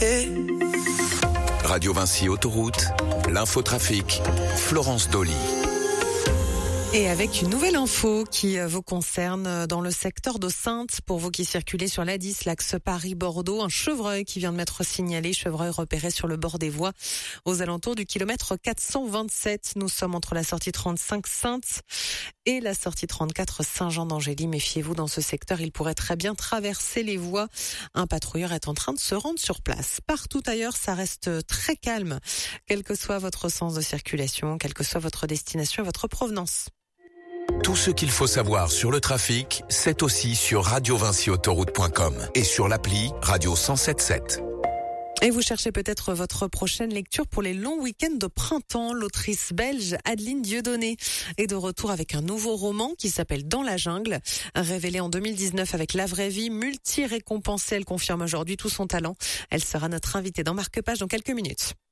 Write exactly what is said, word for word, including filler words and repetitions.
Radio Vinci Autoroute, l'infotrafic, Florence Dolly. Et avec une nouvelle info qui vous concerne dans le secteur de Saintes. Pour vous qui circulez sur l'A dix, l'axe Paris-Bordeaux, un chevreuil qui vient de m'être signalé, chevreuil repéré sur le bord des voies aux alentours du kilomètre quatre cent vingt-sept. Nous sommes entre la sortie trente-cinq Saintes et la sortie trente-quatre Saint-Jean-d'Angély. Méfiez-vous, dans ce secteur, il pourrait très bien traverser les voies. Un patrouilleur est en train de se rendre sur place. Partout ailleurs, ça reste très calme, quel que soit votre sens de circulation, quelle que soit votre destination et votre provenance. Tout ce qu'il faut savoir sur le trafic, c'est aussi sur radio vinci autoroute point com et sur l'appli Radio cent sept sept. Et vous cherchez peut-être votre prochaine lecture pour les longs week-ends de printemps. L'autrice belge Adeline Dieudonné est de retour avec un nouveau roman qui s'appelle Dans la jungle. Révélé en deux mille dix-neuf avec La vraie vie, multi-récompensée, elle confirme aujourd'hui tout son talent. Elle sera notre invitée dans Marque-Page dans quelques minutes.